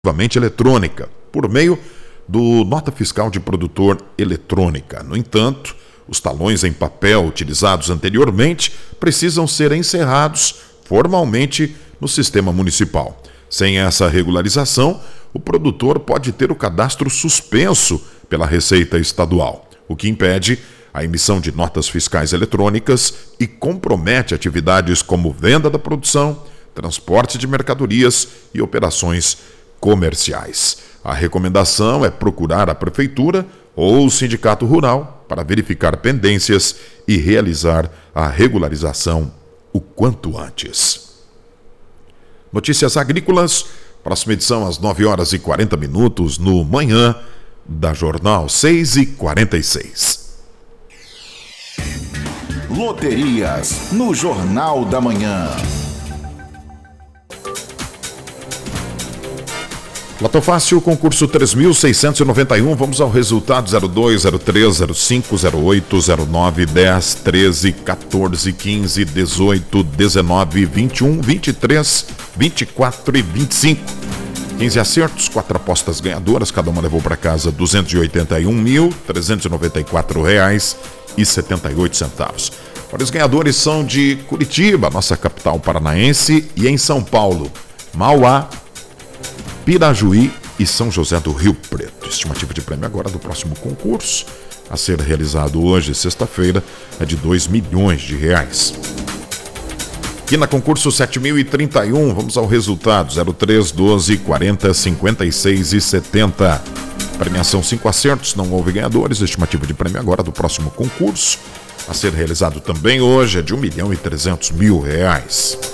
eletrônica, por meio do Nota Fiscal de Produtor Eletrônica. No entanto, os talões em papel utilizados anteriormente precisam ser encerrados formalmente no sistema municipal. Sem essa regularização, o produtor pode ter o cadastro suspenso pela Receita Estadual, o que impede a emissão de notas fiscais eletrônicas e compromete atividades como venda da produção, transporte de mercadorias e operações comerciais. A recomendação é procurar a prefeitura ou o sindicato rural para verificar pendências e realizar a regularização o quanto antes. Notícias agrícolas, próxima edição às 9h40 no Manhã da Jornal 6h46. Loterias no Jornal da Manhã. Loto Fácil, concurso 3.691, vamos ao resultado: 02, 03, 05, 08, 09, 10, 13, 14, 15, 18, 19, 21, 23, 24 e 25. 15 acertos, 4 apostas ganhadoras, cada uma levou para casa R$ 281.394,78. Os ganhadores são de Curitiba, nossa capital paranaense, e em São Paulo, Mauá, Pirajuí e São José do Rio Preto. Estimativa de prêmio agora do próximo concurso, a ser realizado hoje, sexta-feira, é de R$ 2 milhões. Aqui na concurso 7.031, vamos ao resultado: 03, 12, 40, 56 e 70. Premiação 5 acertos, não houve ganhadores. Estimativa de prêmio agora do próximo concurso, a ser realizado também hoje, é de R$ 1.300.000.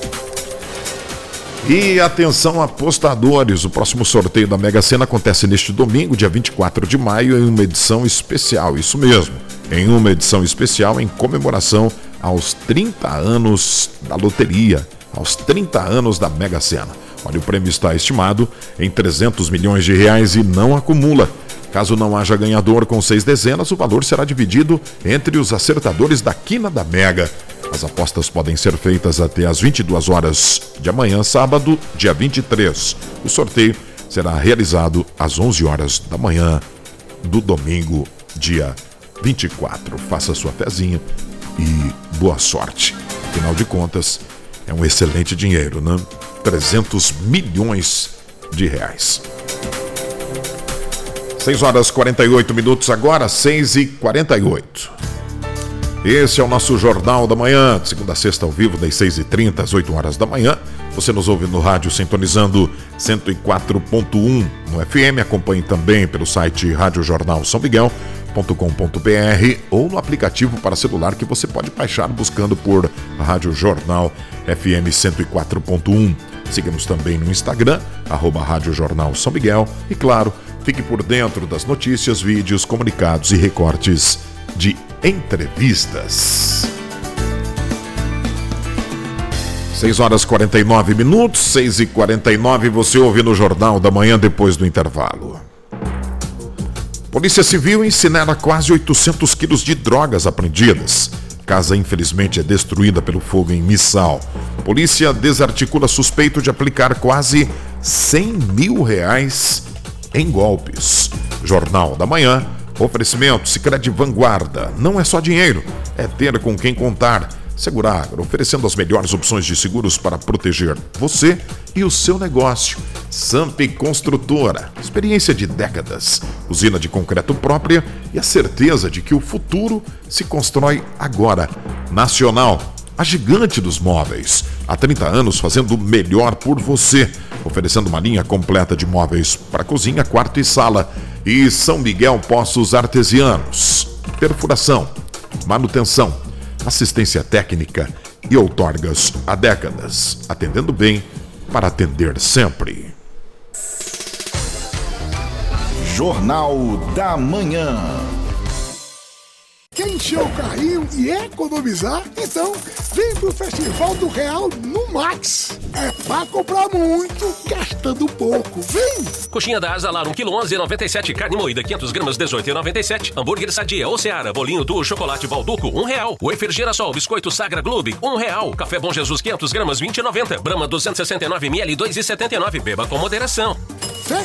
E atenção, apostadores, o próximo sorteio da Mega Sena acontece neste domingo, dia 24 de maio, em uma edição especial, isso mesmo, em uma edição especial em comemoração aos 30 anos da loteria, aos 30 anos da Mega Sena. Olha, o prêmio está estimado em R$ 300 milhões e não acumula. Caso não haja ganhador com 6 dezenas, o valor será dividido entre os acertadores da quina da Mega. As apostas podem ser feitas até às 22 horas de amanhã, sábado, dia 23. O sorteio será realizado às 11 horas da manhã do domingo, dia 24. Faça sua fezinha e boa sorte. Afinal de contas, é um excelente dinheiro, né? 300 milhões de reais. 6h48 agora, 6h48. Esse é o nosso Jornal da Manhã, de segunda a sexta ao vivo, das 6h30 às 8 horas da manhã. Você nos ouve no rádio sintonizando 104.1 no FM. Acompanhe também pelo site radiojornalsãomiguel.com.br ou no aplicativo para celular que você pode baixar buscando por Rádio Jornal FM 104.1. Siga-nos também no Instagram, @Rádio Jornal São Miguel. E claro, fique por dentro das notícias, vídeos, comunicados e recortes de entrevistas. 6h49, 6h49, você ouve no Jornal da Manhã depois do intervalo. Polícia Civil incinera quase 800 quilos de drogas apreendidas. Casa, infelizmente, é destruída pelo fogo em Missal. Polícia desarticula suspeito de aplicar quase R$ 100 mil em golpes. Jornal da Manhã. Oferecimento Sicredi Vanguarda. Não é só dinheiro, é ter com quem contar. Segurar, oferecendo as melhores opções de seguros para proteger você e o seu negócio. Samp Construtora, experiência de décadas, usina de concreto própria e a certeza de que o futuro se constrói agora. Nacional, a gigante dos móveis. Há 30 anos fazendo o melhor por você, oferecendo uma linha completa de móveis para cozinha, quarto e sala. E São Miguel Poços Artesianos, perfuração, manutenção, assistência técnica e outorgas há décadas, atendendo bem para atender sempre. Jornal da Manhã. Quem Quer encher o carrinho e economizar? Então, vem pro Festival do Real no Max. É pra comprar muito, gastando pouco. Vem! Coxinha da Asa Lar, 1 kg 11,97. Carne moída, 500 gramas, 18,97. Hambúrguer Sadia ou Seara, bolinho do chocolate Valduco, R$1. Wafer Girassol, biscoito Sagra Globe, R$1. Café Bom Jesus, 500 gramas, 20,90. Brahma, 269 ml, 2,79. Beba com moderação.